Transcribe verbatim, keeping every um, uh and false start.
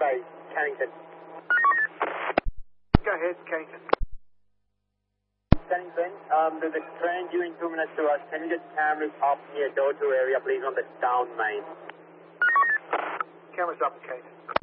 sorry, Cannington. Go ahead, Cannington. Cannington, um, there's a train due in two minutes to us. Can you get cameras up near door two area, please, on the down main? Cameras up, Cannington.